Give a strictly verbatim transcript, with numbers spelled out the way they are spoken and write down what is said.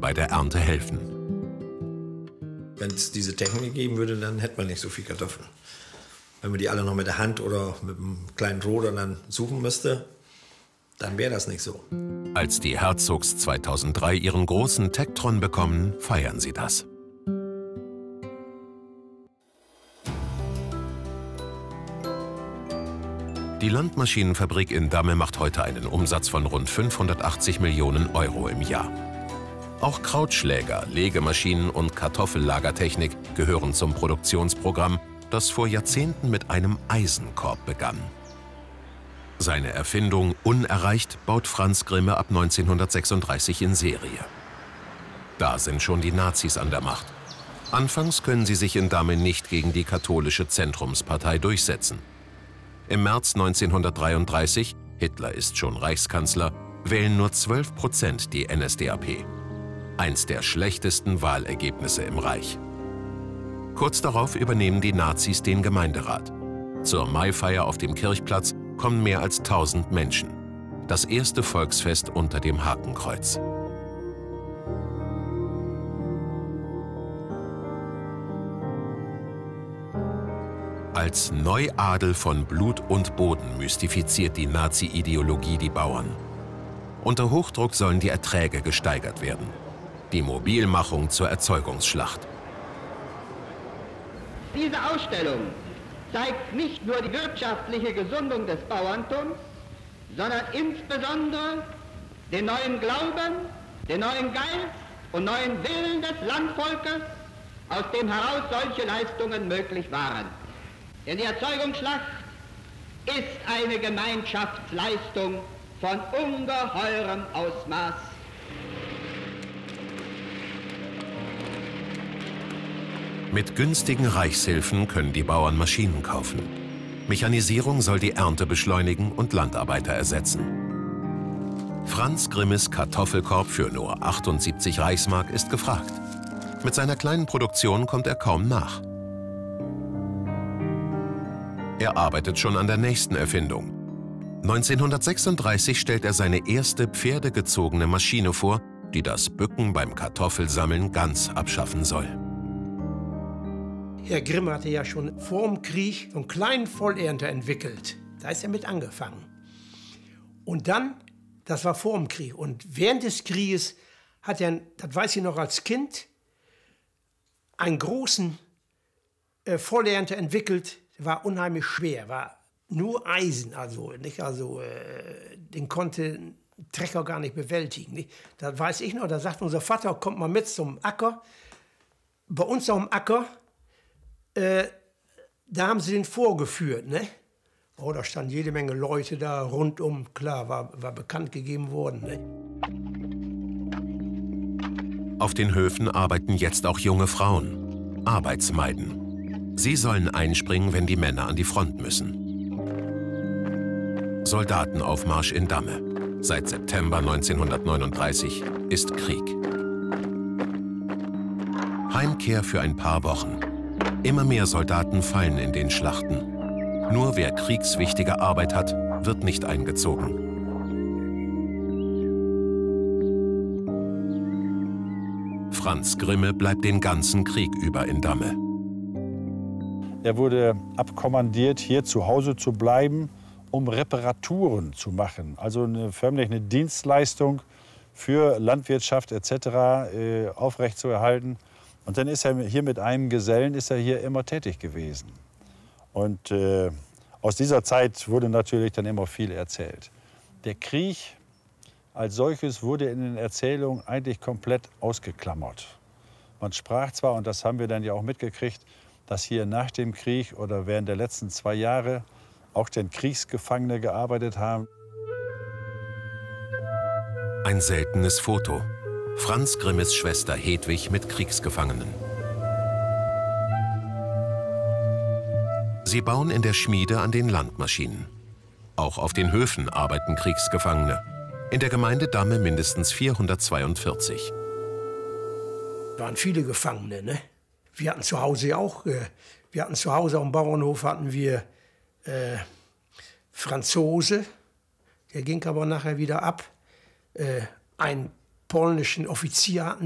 bei der Ernte helfen. Wenn es diese Technik geben würde, dann hätte man nicht so viel Kartoffeln. Wenn man die alle noch mit der Hand oder mit einem kleinen Roder dann suchen müsste, dann wäre das nicht so. Als die Herzogs zweitausenddrei ihren großen Tektron bekommen, feiern sie das. Die Landmaschinenfabrik in Damme macht heute einen Umsatz von rund fünfhundertachtzig Millionen Euro im Jahr. Auch Krautschläger, Legemaschinen und Kartoffellagertechnik gehören zum Produktionsprogramm, das vor Jahrzehnten mit einem Eisenkorb begann. Seine Erfindung unerreicht baut Franz Grimme ab neunzehnhundertsechsunddreißig in Serie. Da sind schon die Nazis an der Macht. Anfangs können sie sich in Damme nicht gegen die katholische Zentrumspartei durchsetzen. Im März neunzehnhundertdreiunddreißig, Hitler ist schon Reichskanzler, wählen nur zwölf Prozent die N S D A P. Eins der schlechtesten Wahlergebnisse im Reich. Kurz darauf übernehmen die Nazis den Gemeinderat. Zur Maifeier auf dem Kirchplatz kommen mehr als tausend Menschen. Das erste Volksfest unter dem Hakenkreuz. Als Neuadel von Blut und Boden mystifiziert die Nazi-Ideologie die Bauern. Unter Hochdruck sollen die Erträge gesteigert werden. Die Mobilmachung zur Erzeugungsschlacht. Diese Ausstellung zeigt nicht nur die wirtschaftliche Gesundung des Bauerntums, sondern insbesondere den neuen Glauben, den neuen Geist und neuen Willen des Landvolkes, aus dem heraus solche Leistungen möglich waren. Denn die Erzeugungsschlacht ist eine Gemeinschaftsleistung von ungeheurem Ausmaß. Mit günstigen Reichshilfen können die Bauern Maschinen kaufen. Mechanisierung soll die Ernte beschleunigen und Landarbeiter ersetzen. Franz Grimmes Kartoffelkorb für nur achtundsiebzig Reichsmark ist gefragt. Mit seiner kleinen Produktion kommt er kaum nach. Er arbeitet schon an der nächsten Erfindung. neunzehnhundertsechsunddreißig stellt er seine erste pferdegezogene Maschine vor, die das Bücken beim Kartoffelsammeln ganz abschaffen soll. Herr Grimme hatte ja schon vor dem Krieg so einen kleinen Vollernter entwickelt. Da ist er mit angefangen. Und dann, das war vor dem Krieg, und während des Krieges hat er, das weiß ich noch als Kind, einen großen äh, Vollernter entwickelt. Der war unheimlich schwer, war nur Eisen, also, nicht? Also äh, den konnte ein Trecker gar nicht bewältigen. Nicht? Das weiß ich noch, da sagt unser Vater, kommt mal mit zum Acker. Bei uns auf dem Acker, äh, da haben sie den vorgeführt. Ne? Oh, da standen jede Menge Leute da rundum, klar, war, war bekannt gegeben worden. Ne? Auf den Höfen arbeiten jetzt auch junge Frauen, Arbeitsmeiden. Sie sollen einspringen, wenn die Männer an die Front müssen. Soldatenaufmarsch in Damme. Seit September neunzehnhundertneununddreißig ist Krieg. Heimkehr für ein paar Wochen. Immer mehr Soldaten fallen in den Schlachten. Nur wer kriegswichtige Arbeit hat, wird nicht eingezogen. Franz Grimme bleibt den ganzen Krieg über in Damme. Er wurde abkommandiert, hier zu Hause zu bleiben, um Reparaturen zu machen. Also eine, förmlich eine Dienstleistung für Landwirtschaft et cetera äh, aufrechtzuerhalten. Und dann ist er hier mit einem Gesellen ist er hier immer tätig gewesen. Und äh, aus dieser Zeit wurde natürlich dann immer viel erzählt. Der Krieg als solches wurde in den Erzählungen eigentlich komplett ausgeklammert. Man sprach zwar, und das haben wir dann ja auch mitgekriegt, dass hier nach dem Krieg oder während der letzten zwei Jahre auch denn Kriegsgefangene gearbeitet haben. Ein seltenes Foto. Franz Grimmes Schwester Hedwig mit Kriegsgefangenen. Sie bauen in der Schmiede an den Landmaschinen. Auch auf den Höfen arbeiten Kriegsgefangene. In der Gemeinde Damme mindestens vierhundertzweiundvierzig. Waren viele Gefangene, ne? Wir hatten zu Hause auch, äh, wir hatten zu Hause am Bauernhof hatten wir äh, Franzose, der ging aber nachher wieder ab. Äh, einen polnischen Offizier hatten